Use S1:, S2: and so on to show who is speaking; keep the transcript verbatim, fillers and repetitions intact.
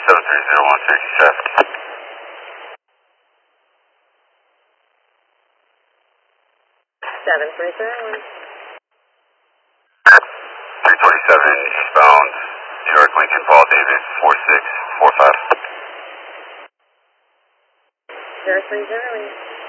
S1: seven three zero one six traffic.
S2: seven three zero one.
S1: three twenty-seven eastbound, New York Lincoln, Paul Davis, four six four five.
S2: zero three zero eight.